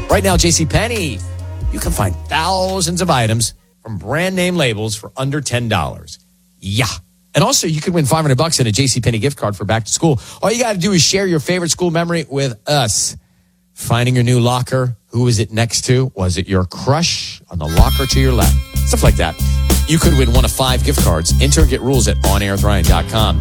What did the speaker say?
Right now, JCPenney, you can find thousands of items from brand name labels for under $10. Yeah. And also, you could win $500 in a JCPenney gift card for back to school. All you got to do is share your favorite school memory with us. Finding your new locker. Who was it next to? Was it your crush on the locker to your left? Stuff like that. You could win one of 5 gift cards. Enter and get rules at onairwithryan.com.